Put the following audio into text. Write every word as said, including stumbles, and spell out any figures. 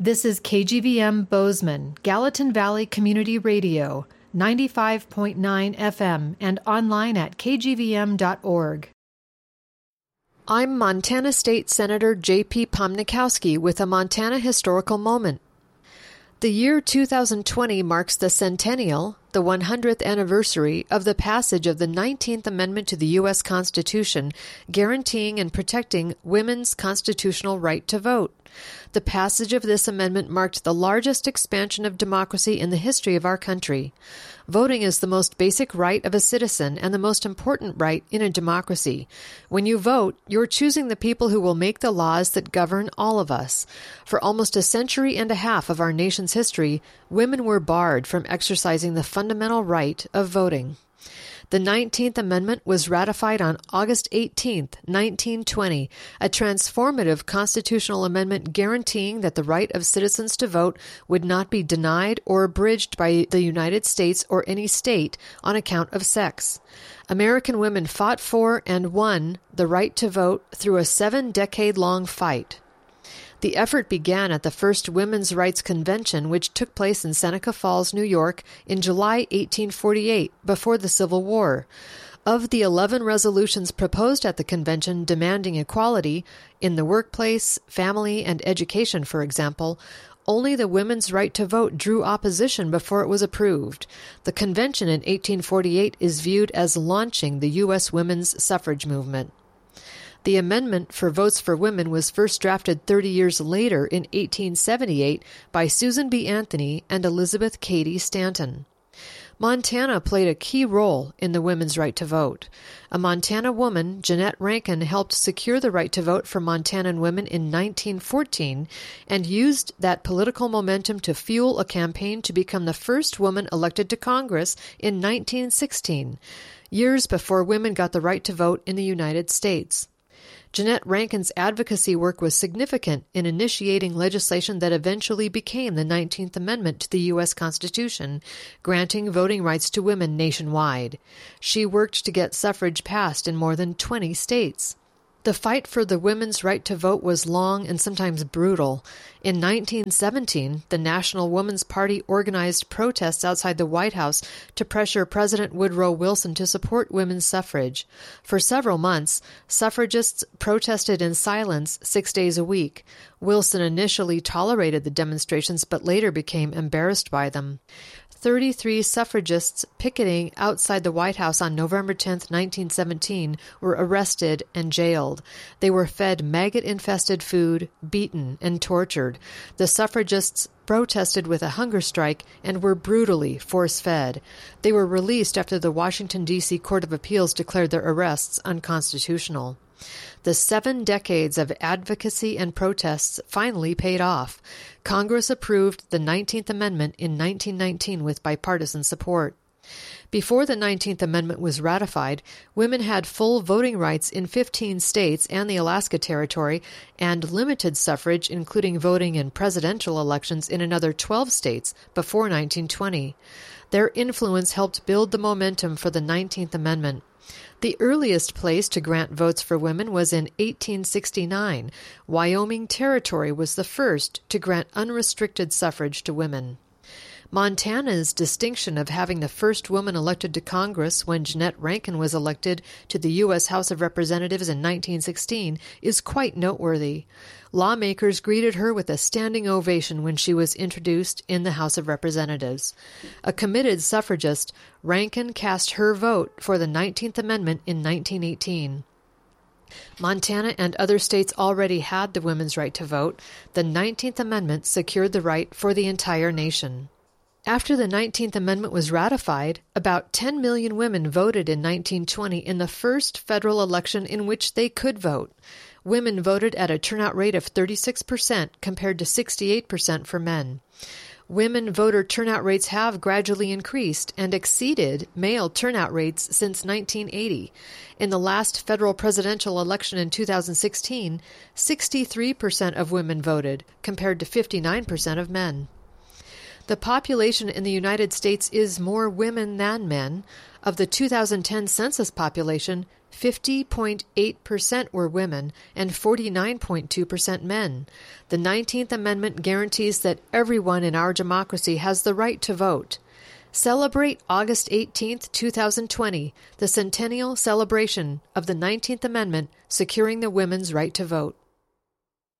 This is K G V M Bozeman, Gallatin Valley Community Radio, ninety-five point nine F M, and online at k g v m dot org. I'm Montana State Senator J P Pomnikowski with a Montana Historical Moment. The year two thousand twenty marks the centennial, the one hundredth anniversary of the passage of the nineteenth Amendment to the U S Constitution, guaranteeing and protecting women's constitutional right to vote. The passage of this amendment marked the largest expansion of democracy in the history of our country. Voting is the most basic right of a citizen and the most important right in a democracy. When you vote, you're choosing the people who will make the laws that govern all of us. For almost a century and a half of our nation's history, women were barred from exercising the fundamental right of voting. The nineteenth Amendment was ratified on August eighteenth, nineteen twenty, a transformative constitutional amendment guaranteeing that the right of citizens to vote would not be denied or abridged by the United States or any state on account of sex. American women fought for and won the right to vote through a seven-decade-long fight. The effort began at the first Women's Rights Convention, which took place in Seneca Falls, New York, in July eighteen forty-eight, before the Civil War. Of the eleven resolutions proposed at the convention demanding equality in the workplace, family, and education, for example, only the women's right to vote drew opposition before it was approved. The convention in eighteen forty-eight is viewed as launching the U S women's suffrage movement. The amendment for votes for women was first drafted thirty years later in eighteen seventy-eight by Susan B. Anthony and Elizabeth Cady Stanton. Montana played a key role in the women's right to vote. A Montana woman, Jeanette Rankin, helped secure the right to vote for Montanan women in nineteen fourteen and used that political momentum to fuel a campaign to become the first woman elected to Congress in nineteen sixteen, years before women got the right to vote in the United States. Jeanette Rankin's advocacy work was significant in initiating legislation that eventually became the nineteenth Amendment to the U S Constitution, granting voting rights to women nationwide. She worked to get suffrage passed in more than twenty states. The fight for the women's right to vote was long and sometimes brutal. In nineteen seventeen, the National Woman's Party organized protests outside the White House to pressure President Woodrow Wilson to support women's suffrage. For several months, suffragists protested in silence six days a week. Wilson initially tolerated the demonstrations but later became embarrassed by them. thirty-three suffragists picketing outside the White House on November tenth, nineteen seventeen, were arrested and jailed. They were fed maggot-infested food, beaten, and tortured. The suffragists protested with a hunger strike and were brutally force-fed. They were released after the Washington, D C Court of Appeals declared their arrests unconstitutional. The seven decades of advocacy and protests finally paid off. Congress approved the nineteenth Amendment in nineteen nineteen with bipartisan support. Before the nineteenth Amendment was ratified, women had full voting rights in fifteen states and the Alaska Territory, and limited suffrage, including voting in presidential elections, in another twelve states before nineteen twenty. Their influence helped build the momentum for the nineteenth Amendment. The earliest place to grant votes for women was in eighteen sixty-nine. Wyoming Territory was the first to grant unrestricted suffrage to women. Montana's distinction of having the first woman elected to Congress when Jeanette Rankin was elected to the U S House of Representatives in nineteen sixteen is quite noteworthy. Lawmakers greeted her with a standing ovation when she was introduced in the House of Representatives. A committed suffragist, Rankin cast her vote for the nineteenth Amendment in nineteen eighteen. Montana and other states already had the women's right to vote. The nineteenth Amendment secured the right for the entire nation. After the nineteenth Amendment was ratified, about ten million women voted in nineteen twenty in the first federal election in which they could vote. Women voted at a turnout rate of thirty-six percent compared to sixty-eight percent for men. Women voter turnout rates have gradually increased and exceeded male turnout rates since nineteen eighty. In the last federal presidential election in two thousand sixteen, sixty-three percent of women voted, compared to fifty-nine percent of men. The population in the United States is more women than men. Of the two thousand ten census population, fifty point eight percent were women and forty-nine point two percent men. The nineteenth Amendment guarantees that everyone in our democracy has the right to vote. Celebrate August eighteenth, two thousand twenty, the centennial celebration of the nineteenth Amendment securing the women's right to vote.